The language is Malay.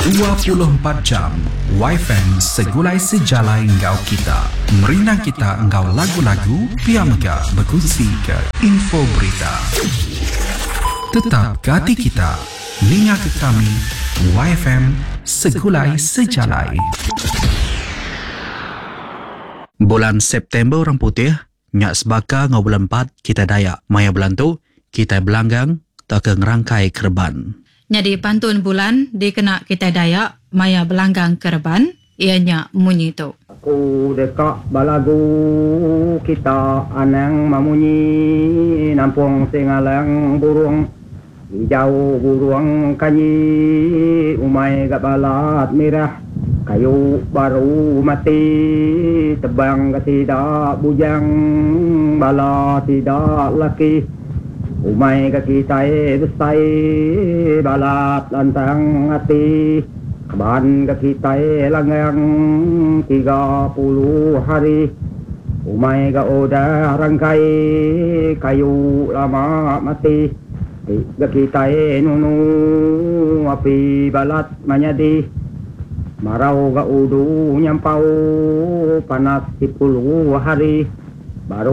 24 jam YFM segulai sejalai engkau kita. Merinang kita engkau lagu-lagu Piamega berkongsi ke info berita. Tetap ke hati kita. Linga ke kami YFM segulai sejalai. Bulan September orang putih, nyak sebaka ngau bulan 4 kita Dayak. Maya bulan tu kita belanggang tak ke ngerangkai kerban. Jadi pantun bulan dikena kita Dayak maya belanggang kerban ianya munyi tu. Aku dekat balagu kita anang mamunyi nampung singalang burung hijau burung kanyi umai kat balat merah kayu baru mati tebang ke tidak bujang bala tidak laki umai kaki tai besai balat lantang hati keban kaki tai langgang 30 hari umai ka udah rangkai kayu lama mati kaki tai nunu api balat manyadi marau ka udu nyampau panas 10 hari baru